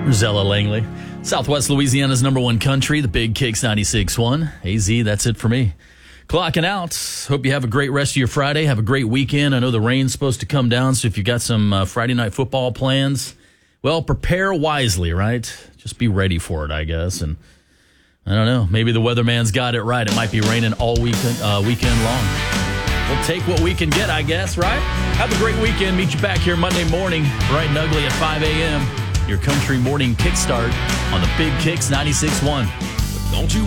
Zella Langley. Southwest Louisiana's number one country, the Big Kicks 96.1. AZ, that's it for me. Clocking out. Hope you have a great rest of your Friday. Have a great weekend. I know the rain's supposed to come down, so if you got some Friday night football plans, well, prepare wisely, right? Just be ready for it, I guess. And I don't know, maybe the weatherman's got it right. It might be raining all weekend long. We'll take what we can get, I guess, right? Have a great weekend. Meet you back here Monday morning, bright and ugly at 5 a.m. Your country morning kickstart on the Big Kicks 96.1. Don't you